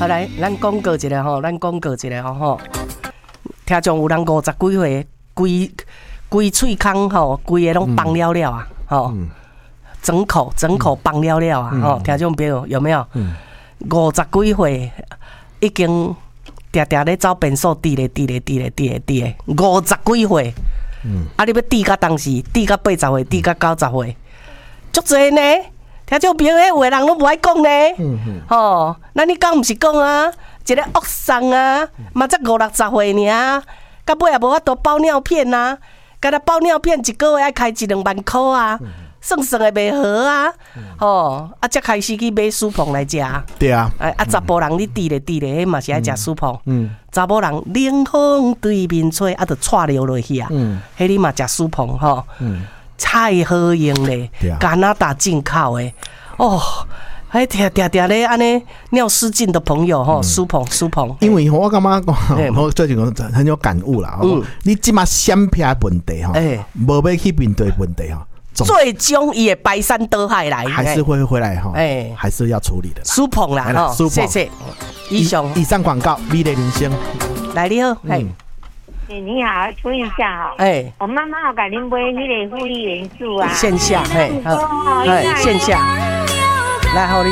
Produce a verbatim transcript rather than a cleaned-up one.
好来，咱广告一下吼，咱广告一下吼吼。听众有人五十几岁，规规喙孔吼，规个拢崩了了啊，吼、嗯，整口整口崩了了啊，吼、嗯，听众朋友有没有？五十几岁已经定定咧走便所，滴咧滴咧滴咧滴咧滴咧，五十几岁，嗯，啊，你要滴到当时，滴到八十岁，滴到九十岁，足侪呢。听众朋友，迄话人拢无爱讲呢，嗯嗯，吼，咱你讲毋是讲啊，一个恶送啊，嘛才五六十岁尔，到尾也无法度包尿片啊，甲他包尿片一个月爱开一两万箍啊，算算会袂好啊，吼，啊才开始去买薯碰来食。 对啊， 啊啊，查甫人你滴咧滴咧，迄嘛是爱食薯碰。嗯，查某人冷风对面吹，啊，就窜流落去啊。嗯，迄你嘛食薯碰吼。嗯。太好用咧，加拿大进口的哦，还听听听咧，安尼尿失禁的朋友吼，舒捧舒捧。 因为我感觉讲，我最近很有感悟啦。嗯，你即马闪避问题吼，无要去面对问题吼， 最终也排山倒海来， 还是会回来哈，哎，还是要处理的。 舒捧啦，哈，谢谢。以上以上广告，美丽人生。 来你好，嘿。 欸、你好，请问一下哈，哎、欸，我妈妈有给您买那个护理元素啊， 线下，嘿，好，哎，线下，来，好，你。